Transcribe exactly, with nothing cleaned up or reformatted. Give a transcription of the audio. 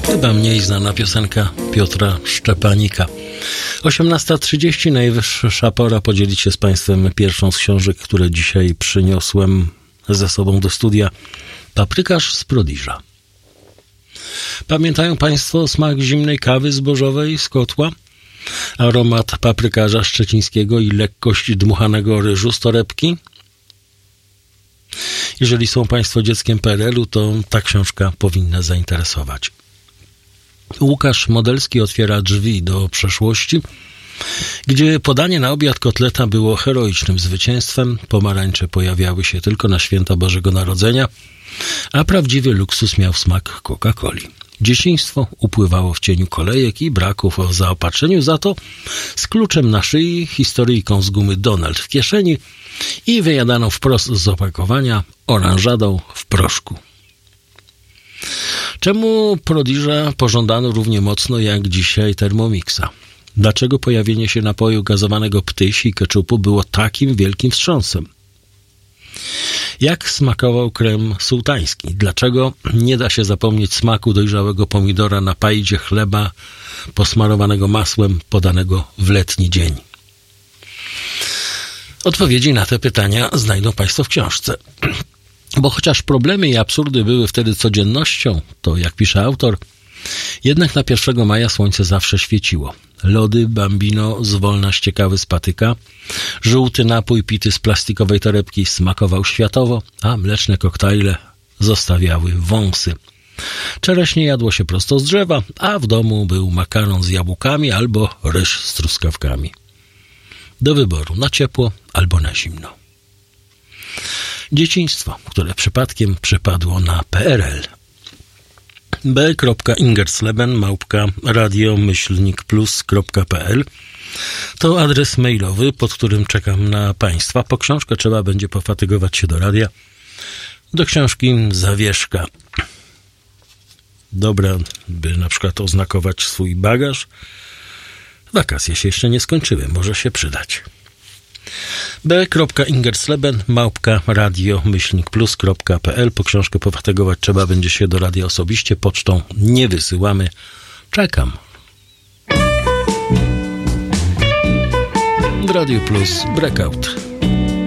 Chyba mniej znana piosenka Piotra Szczepanika. osiemnasta trzydzieści, najwyższa pora podzielić się z Państwem pierwszą z książek, które dzisiaj przyniosłem ze sobą do studia. Paprykarz z Prodiża. Pamiętają Państwo smak zimnej kawy zbożowej z kotła? Aromat paprykarza szczecińskiego i lekkość dmuchanego ryżu z torebki? Jeżeli są Państwo dzieckiem P R L u, to ta książka powinna zainteresować. Łukasz Modelski otwiera drzwi do przeszłości, gdzie podanie na obiad kotleta było heroicznym zwycięstwem, pomarańcze pojawiały się tylko na święta Bożego Narodzenia, a prawdziwy luksus miał smak Coca-Coli. Dzieciństwo upływało w cieniu kolejek i braków o zaopatrzeniu, za to z kluczem na szyi, historyjką z gumy Donald w kieszeni i wyjadaną wprost z opakowania oranżadą w proszku. Czemu Prodiża pożądano równie mocno jak dzisiaj Thermomixa? Dlaczego pojawienie się napoju gazowanego Ptyś i keczupu było takim wielkim wstrząsem? Jak smakował krem sułtański? Dlaczego nie da się zapomnieć smaku dojrzałego pomidora na pajdzie chleba posmarowanego masłem podanego w letni dzień? Odpowiedzi na te pytania znajdą Państwo w książce. Bo chociaż problemy i absurdy były wtedy codziennością, to jak pisze autor, jednak na pierwszego maja słońce zawsze świeciło. Lody Bambino zwolna ściekały z patyka, żółty napój pity z plastikowej torebki smakował światowo, a mleczne koktajle zostawiały wąsy. Czereśnie jadło się prosto z drzewa, a w domu był makaron z jabłkami albo ryż z truskawkami. Do wyboru na ciepło albo na zimno. Dzieciństwo, które przypadkiem przypadło na P R L. b kropka ingersleben małpka radio myślnik plus kropka p l to adres mailowy, pod którym czekam na Państwa. Po książkę trzeba będzie pofatygować się do radia. Do książki zawieszka. Dobra, by na przykład oznakować swój bagaż. Wakacje się jeszcze nie skończyły, może się przydać. b kropka ingersleben małpka radio myślnik plus kropka p l. Po książkę pofatygować trzeba będzie się do radia osobiście, pocztą nie wysyłamy. Czekam. W Radiu Plus Breakout.